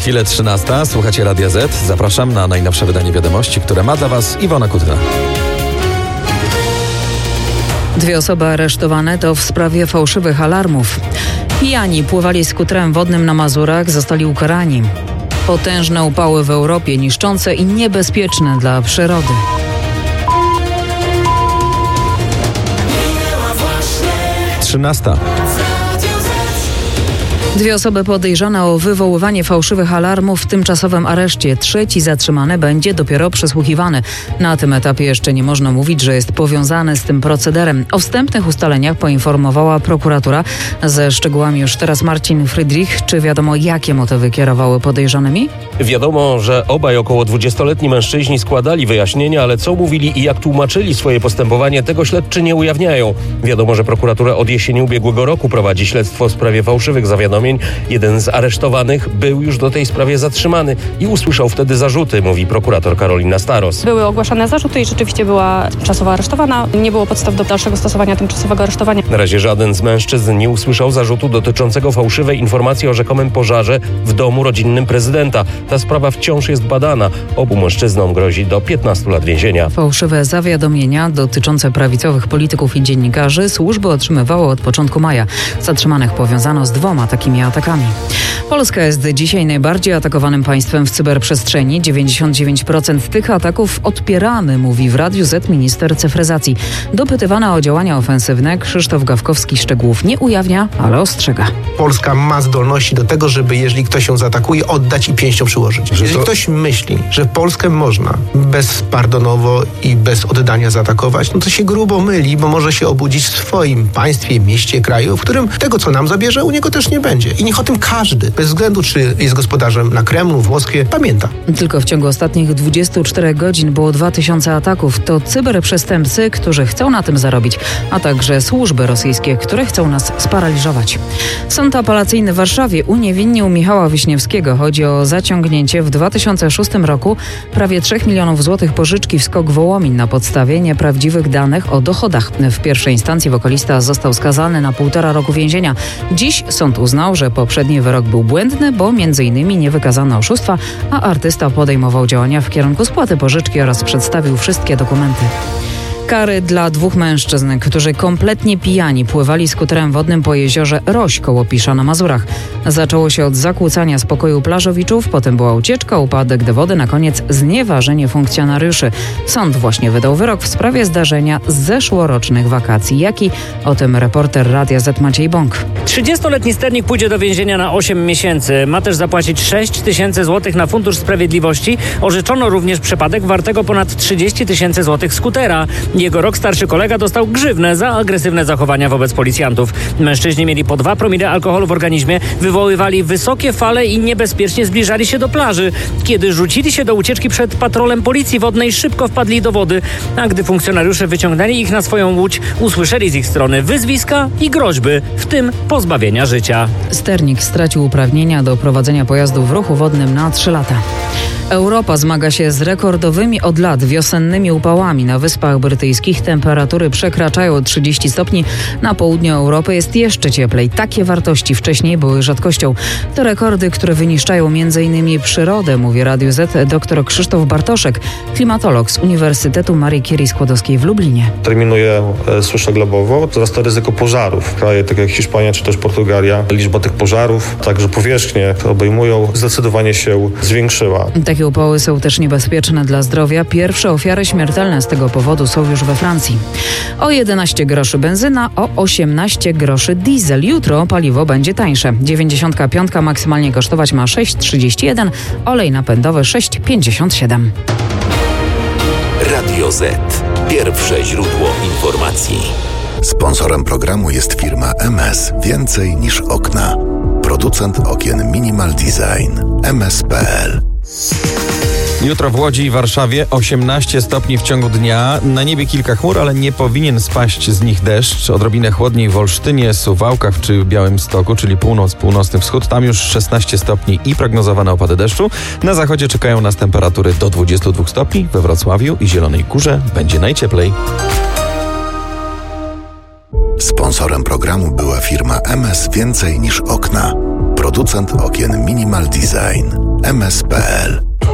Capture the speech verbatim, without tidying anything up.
chwilę trzynasta. Słuchacie Radia Z. Zapraszam na najnowsze wydanie wiadomości, które ma dla Was Iwona Kutna. Dwie osoby aresztowane to w sprawie fałszywych alarmów. Pijani pływali skuterem wodnym na Mazurach, zostali ukarani. Potężne upały w Europie, niszczące i niebezpieczne dla przyrody. trzynasta. Dwie osoby podejrzane o wywoływanie fałszywych alarmów w tymczasowym areszcie. Trzeci zatrzymany będzie dopiero przesłuchiwany. Na tym etapie jeszcze nie można mówić, że jest powiązany z tym procederem. O wstępnych ustaleniach poinformowała prokuratura. Ze szczegółami już teraz Marcin Friedrich. Czy wiadomo, jakie motywy kierowały podejrzanymi? Wiadomo, że obaj około dwudziestoletni mężczyźni składali wyjaśnienia, ale co mówili i jak tłumaczyli swoje postępowanie, tego śledczy nie ujawniają. Wiadomo, że prokuratura od jesieni ubiegłego roku prowadzi śledztwo w sprawie fałszywych zawiadomień. Jeden z aresztowanych był już do tej sprawie zatrzymany i usłyszał wtedy zarzuty, mówi prokurator Karolina Staros. Były ogłaszane zarzuty i rzeczywiście była tymczasowo aresztowana. Nie było podstaw do dalszego stosowania tymczasowego aresztowania. Na razie żaden z mężczyzn nie usłyszał zarzutu dotyczącego fałszywej informacji o rzekomym pożarze w domu rodzinnym prezydenta. Ta sprawa wciąż jest badana. Obu mężczyznom grozi do piętnastu lat więzienia. Fałszywe zawiadomienia dotyczące prawicowych polityków i dziennikarzy służby otrzymywały od początku maja. Zatrzymanych powiązano z dwoma takimi atakami. Polska jest dzisiaj najbardziej atakowanym państwem w cyberprzestrzeni. dziewięćdziesiąt dziewięć procent tych ataków odpieramy, mówi w Radiu Z minister cyfryzacji. Dopytywana o działania ofensywne, Krzysztof Gawkowski szczegółów nie ujawnia, ale ostrzega. Polska ma zdolności do tego, żeby jeżeli ktoś ją zaatakuje, oddać i pięścią przyłożyć. Jeżeli to... ktoś myśli, że Polskę można bezpardonowo i bez oddania zaatakować, no to się grubo myli, bo może się obudzić w swoim państwie, mieście, kraju, w którym tego, co nam zabierze, u niego też nie będzie. I niech o tym każdy, bez względu czy jest gospodarzem na Kremlu, w Moskwie, pamięta. Tylko w ciągu ostatnich dwudziestu czterech godzin było dwa tysiące ataków. To cyberprzestępcy, którzy chcą na tym zarobić, a także służby rosyjskie, które chcą nas sparaliżować. Sąd apelacyjny w Warszawie uniewinnił Michała Wiśniewskiego. Chodzi o zaciągnięcie w dwa tysiące szóstym roku prawie trzech milionów złotych pożyczki w SKOK Wołomin na podstawie nieprawdziwych danych o dochodach. W pierwszej instancji wokalista został skazany na półtora roku więzienia. Dziś sąd uznał, że poprzedni wyrok był błędny, bo między innymi nie wykazano oszustwa, a artysta podejmował działania w kierunku spłaty pożyczki oraz przedstawił wszystkie dokumenty. Kary dla dwóch mężczyzn, którzy kompletnie pijani pływali skuterem wodnym po jeziorze Roś koło Pisza na Mazurach. Zaczęło się od zakłócania spokoju plażowiczów, potem była ucieczka, upadek do wody, na koniec znieważenie funkcjonariuszy. Sąd właśnie wydał wyrok w sprawie zdarzenia z zeszłorocznych wakacji. Jaki? O tym reporter Radia Z Maciej Bąk. trzydziestoletni sternik pójdzie do więzienia na osiem miesięcy. Ma też zapłacić sześć tysięcy złotych na Fundusz Sprawiedliwości. Orzeczono również przepadek wartego ponad trzydzieści tysięcy złotych skutera. Jego rok starszy kolega dostał grzywnę za agresywne zachowania wobec policjantów. Mężczyźni mieli po dwa promile alkoholu w organizmie, wywoływali wysokie fale i niebezpiecznie zbliżali się do plaży. Kiedy rzucili się do ucieczki przed patrolem policji wodnej, szybko wpadli do wody, a gdy funkcjonariusze wyciągnęli ich na swoją łódź, usłyszeli z ich strony wyzwiska i groźby, w tym pozbawienia życia. Sternik stracił uprawnienia do prowadzenia pojazdów w ruchu wodnym na trzy lata. Europa zmaga się z rekordowymi od lat wiosennymi upałami. Na Wyspach Brytyjskich temperatury przekraczają trzydzieści stopni. Na południu Europy jest jeszcze cieplej. Takie wartości wcześniej były rzadkością. To rekordy, które wyniszczają między innymi przyrodę, mówi Radiu Z dr Krzysztof Bartoszek, klimatolog z Uniwersytetu Marii Curie Skłodowskiej w Lublinie. Terminuje suszę globową, wzrasta ryzyko pożarów. W kraje takie jak Hiszpania czy też Portugalia liczba tych pożarów, także powierzchnie obejmują, zdecydowanie się zwiększyła. Takie upały są też niebezpieczne dla zdrowia. Pierwsze ofiary śmiertelne z tego powodu są już we Francji. O jedenaście groszy benzyna, o osiemnaście groszy diesel. Jutro paliwo będzie tańsze. dziewięćdziesiątka pięć maksymalnie kosztować ma sześć trzydzieści jeden, olej napędowy sześć pięćdziesiąt siedem. Radio Z. Pierwsze źródło informacji. Sponsorem programu jest firma M S Więcej niż okna. Producent okien Minimal Design. M S kropka p l. Jutro w Łodzi i Warszawie osiemnaście stopni w ciągu dnia. Na niebie kilka chmur, ale nie powinien spaść z nich deszcz. Odrobinę chłodniej w Olsztynie, Suwałkach czy Białymstoku, czyli północ, północny wschód. Tam już szesnaście stopni i prognozowane opady deszczu. Na zachodzie czekają nas temperatury do dwudziestu dwóch stopni. We Wrocławiu i Zielonej Górze będzie najcieplej. Sponsorem programu była firma M S Więcej niż okna. Producent okien Minimal Design. M S kropka p l